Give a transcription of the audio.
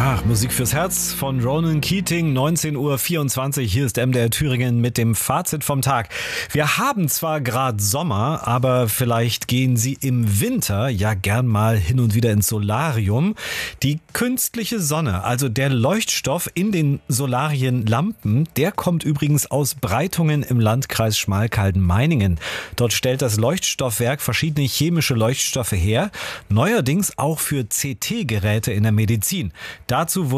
Ach, Musik fürs Herz von Ronan Keating, 19:24 Uhr. Hier ist MDR Thüringen mit dem Fazit vom Tag. Wir haben zwar gerade Sommer, aber vielleicht gehen Sie im Winter ja gern mal hin und wieder ins Solarium. Die künstliche Sonne, also der Leuchtstoff in den Solarienlampen, der kommt übrigens aus Breitungen im Landkreis Schmalkalden-Meiningen. Dort stellt das Leuchtstoffwerk verschiedene chemische Leuchtstoffe her, neuerdings auch für CT-Geräte in der Medizin. Dazu